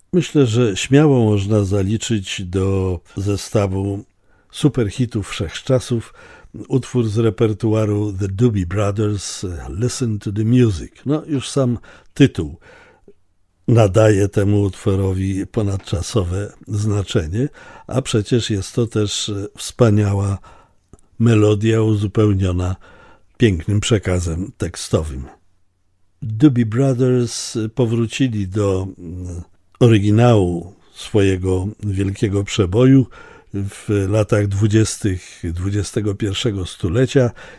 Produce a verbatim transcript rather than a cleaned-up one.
Myślę, że śmiało można zaliczyć do zestawu superhitów wszechczasów utwór z repertuaru The Doobie Brothers, Listen to the Music. No już sam tytuł nadaje temu utworowi ponadczasowe znaczenie, a przecież jest to też wspaniała melodia uzupełniona pięknym przekazem tekstowym. Doobie Brothers powrócili do oryginału swojego wielkiego przeboju w latach dwudziestych dwudziestego pierwszego stulecia